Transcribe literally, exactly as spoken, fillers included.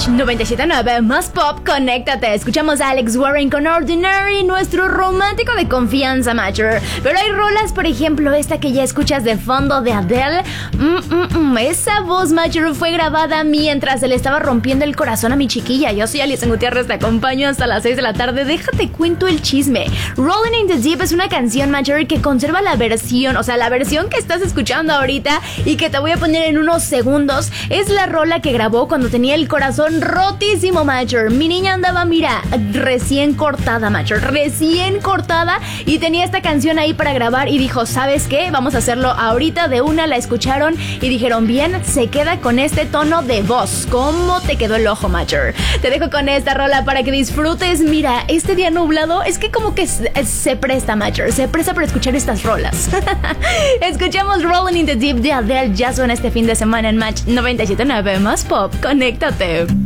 Match noventa y siete punto nueve más pop, conéctate. Escuchamos a Alex Warren con Ordinary, nuestro romántico de confianza, Matcher. Pero hay rolas, por ejemplo, esta que ya escuchas de fondo de Adele. Mm, mm, mm. Esa voz, Matcher, fue grabada mientras se le estaba rompiendo el corazón a mi chiquilla. Yo soy Alison Gutiérrez, te acompaño hasta las seis de la tarde. Déjate cuento el chisme. Rolling in the Deep es una canción, Matcher, que conserva la versión, o sea, la versión que estás escuchando ahorita y que te voy a poner en unos segundos. Es la rola que grabó cuando tenía el corazón rotísimo, Matcher. Mi niña andaba, mira, recién cortada, Matcher, recién cortada, y tenía esta canción ahí para grabar y dijo, ¿sabes qué? Vamos a hacerlo ahorita de una. La escucharon y dijeron, bien, se queda con este tono de voz. ¿Cómo te quedó el ojo, Matcher? Te dejo con esta rola para que disfrutes. Mira, este día nublado es que como que se, se presta, Matcher, se presta para escuchar estas rolas. Escuchamos Rolling in the Deep de Adele. Ya suena este fin de semana en Match noventa y siete punto nueve más pop. Conéctate.